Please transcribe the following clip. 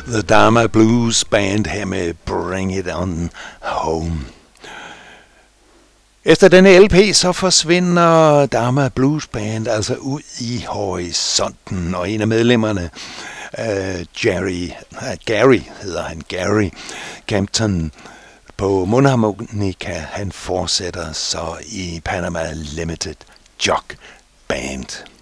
The Dharma Blues Band her med Bring It On Home. Efter denne LP så forsvinder Dharma Blues Band altså ud i horisonten, og en af medlemmerne, Gary Campton på mundharmonika, han fortsætter så i Panama Limited Jug Band.